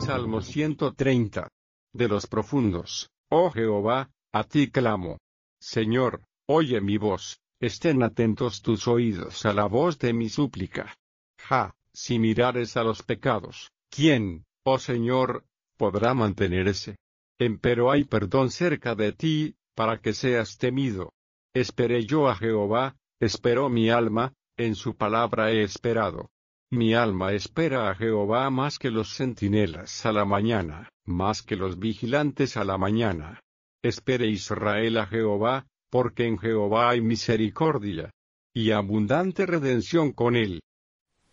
Salmo 130. De los profundos, oh Jehová, a ti clamo. Señor, oye mi voz, estén atentos tus oídos a la voz de mi súplica. Si mirares a los pecados, ¿quién, oh Señor, podrá mantenerse? Empero hay perdón cerca de ti, para que seas temido. Esperé yo a Jehová, esperó mi alma, en su palabra he esperado. Mi alma espera a Jehová más que los centinelas a la mañana, más que los vigilantes a la mañana. Espere Israel a Jehová, porque en Jehová hay misericordia, y abundante redención con él.